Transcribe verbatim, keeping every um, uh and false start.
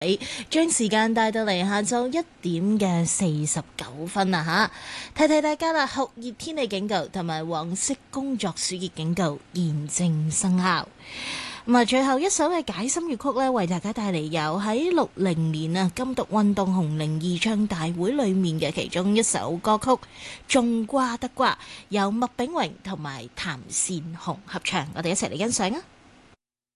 將時間帶到嚟下晝一點嘅四十九分啦吓，提提大家啦，酷熱天氣警告同埋黃色工作暑熱警告現正生效。咁啊，最後一首嘅解心粵曲咧，為大家帶嚟有喺六零年啊金獨運動紅伶義唱大會裏面嘅其中一首歌曲《種瓜得瓜》，由麥炳榮同埋譚善紅合唱，我哋一齊嚟欣賞啊！